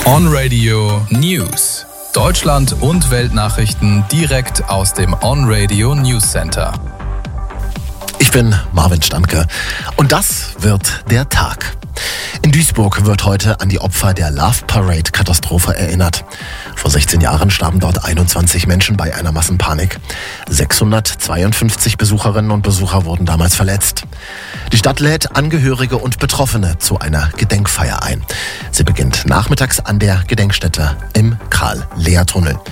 On Radio News. Deutschland und Weltnachrichten direkt aus dem On Radio News Center. Ich bin Marvin Standke und das wird der Tag. In Duisburg wird heute an die Opfer der Love Parade-Katastrophe erinnert. Vor 16 Jahren starben dort 21 Menschen bei einer Massenpanik. 652 Besucherinnen und Besucher wurden damals verletzt. Die Stadt lädt Angehörige und Betroffene zu einer Gedenkfeier ein. Sie beginnt nachmittags an der Gedenkstätte im Kral-Lehr-Tunnel.